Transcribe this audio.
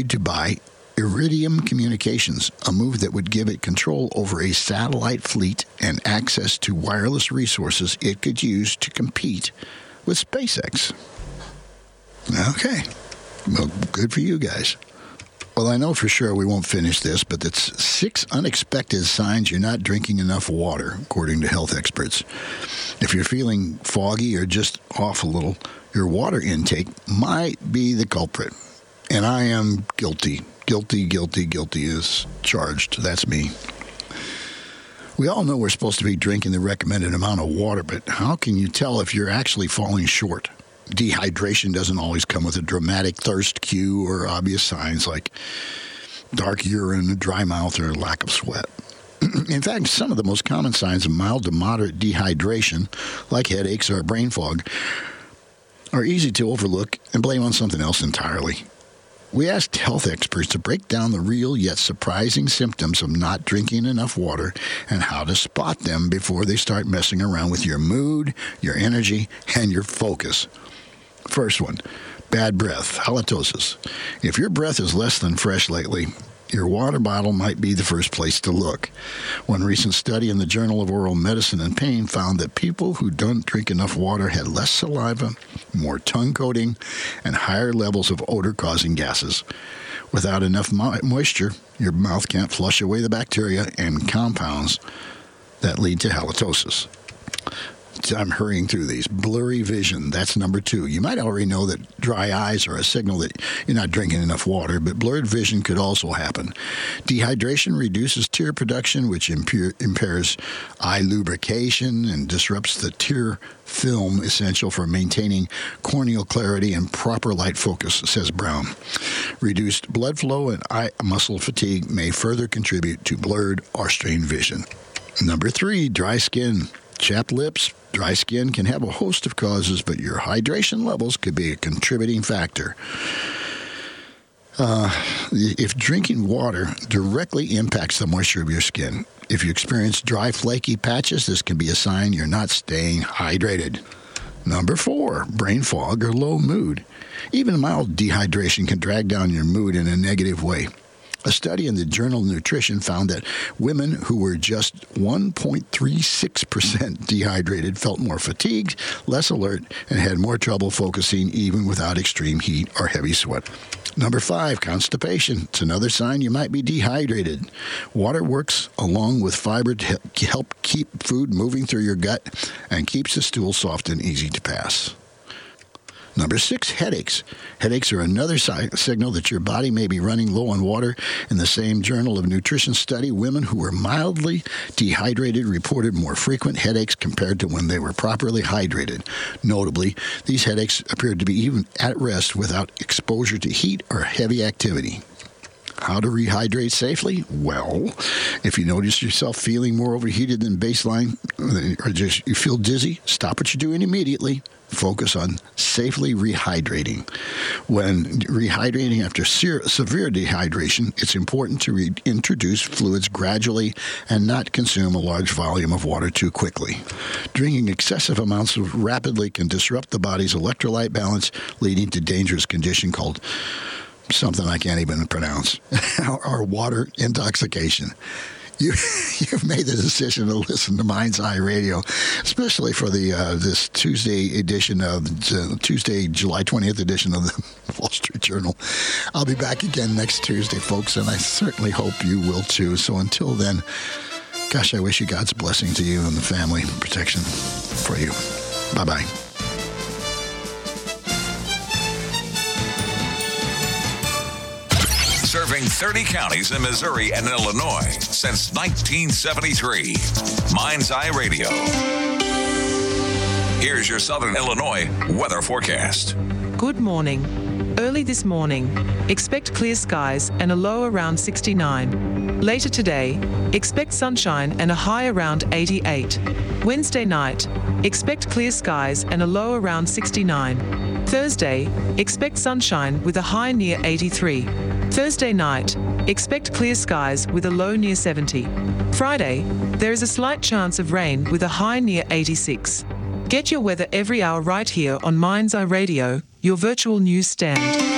to buy Iridium Communications, a move that would give it control over a satellite fleet and access to wireless resources it could use to compete with SpaceX. Okay. Well, good for you guys. Well, I know for sure we won't finish this, but it's 6 unexpected signs you're not drinking enough water, according to health experts. If you're feeling foggy or just off a little, your water intake might be the culprit. And I am guilty. Guilty is charged. That's me. We all know we're supposed to be drinking the recommended amount of water, but how can you tell if you're actually falling short? Dehydration doesn't always come with a dramatic thirst cue or obvious signs like dark urine, a dry mouth, or lack of sweat. In fact, some of the most common signs of mild to moderate dehydration, like headaches or brain fog, are easy to overlook and blame on something else entirely. We asked health experts to break down the real yet surprising symptoms of not drinking enough water and how to spot them before they start messing around with your mood, your energy, and your focus. First one, bad breath, halitosis. If your breath is less than fresh lately, your water bottle might be the first place to look. One recent study in the Journal of Oral Medicine and Pain found that people who don't drink enough water had less saliva, more tongue coating, and higher levels of odor-causing gases. Without enough moisture, your mouth can't flush away the bacteria and compounds that lead to halitosis. I'm hurrying through these. Blurry vision, that's number 2. You might already know that dry eyes are a signal that you're not drinking enough water, but blurred vision could also happen. Dehydration reduces tear production, which impairs eye lubrication and disrupts the tear film essential for maintaining corneal clarity and proper light focus, says Brown. Reduced blood flow and eye muscle fatigue may further contribute to blurred or strained vision. Number 3, dry skin. Chapped lips, dry skin can have a host of causes, but your hydration levels could be a contributing factor. If drinking water directly impacts the moisture of your skin, if you experience dry, flaky patches, this can be a sign you're not staying hydrated. Number 4, brain fog or low mood. Even mild dehydration can drag down your mood in a negative way. A study in the Journal of Nutrition found that women who were just 1.36% dehydrated felt more fatigued, less alert, and had more trouble focusing even without extreme heat or heavy sweat. Number 5, constipation. It's another sign you might be dehydrated. Water works along with fiber to help keep food moving through your gut and keeps the stool soft and easy to pass. Number 6, headaches. Headaches are another signal that your body may be running low on water. In the same Journal of Nutrition study, women who were mildly dehydrated reported more frequent headaches compared to when they were properly hydrated. Notably, these headaches appeared to be even at rest without exposure to heat or heavy activity. How to rehydrate safely? Well, if you notice yourself feeling more overheated than baseline, or just you feel dizzy, stop what you're doing immediately. Focus on safely rehydrating. When rehydrating after severe dehydration, it's important to introduce fluids gradually and not consume a large volume of water too quickly. Drinking excessive amounts rapidly can disrupt the body's electrolyte balance, leading to dangerous condition called something I can't even pronounce, or water intoxication. You've made the decision to listen to Mind's Eye Radio, especially for the this Tuesday edition of Tuesday, July 20th edition of the Wall Street Journal. I'll be back again next Tuesday, folks, and I certainly hope you will too. So until then, gosh, I wish you God's blessing to you and the family, protection for you. Bye-bye. Serving 30 counties in Missouri and Illinois since 1973. Mind's Eye Radio. Here's your Southern Illinois weather forecast. Good morning. Early this morning, expect clear skies and a low around 69. Later today, expect sunshine and a high around 88. Wednesday night, expect clear skies and a low around 69. Thursday, expect sunshine with a high near 83. Thursday night, expect clear skies with a low near 70. Friday, there is a slight chance of rain with a high near 86. Get your weather every hour right here on Mind's Eye Radio, your virtual news stand.